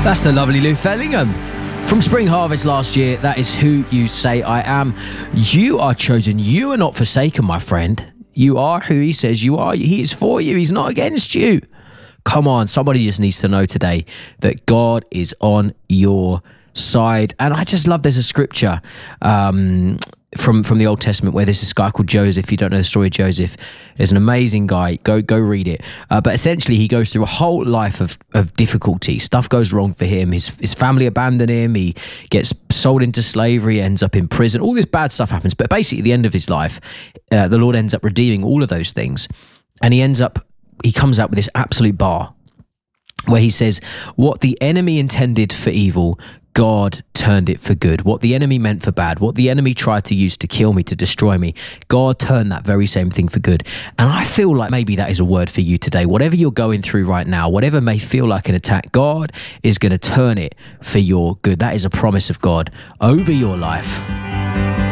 That's the lovely Lou Fellingham. From Spring Harvest last year, that is Who You Say I Am. You are chosen. You are not forsaken, my friend. You are who he says you are. He is for you. He's not against you. Come on, somebody just needs to know today that God is on your side. And I just love, there's a scripture from the Old Testament where there's this guy called Joseph. If you don't know the story of Joseph, there's an amazing guy. Go read it. But essentially, he goes through a whole life of difficulty. Stuff goes wrong for him. His family abandon him. He gets sold into slavery, ends up in prison. All this bad stuff happens. But basically, at the end of his life, the Lord ends up redeeming all of those things. And he comes out with this absolute bar where he says, what the enemy intended for evil, God turned it for good. What the enemy meant for bad, what the enemy tried to use to kill me, to destroy me, God turned that very same thing for good. And I feel like maybe that is a word for you today. Whatever you're going through right now, whatever may feel like an attack, God is going to turn it for your good. That is a promise of God over your life.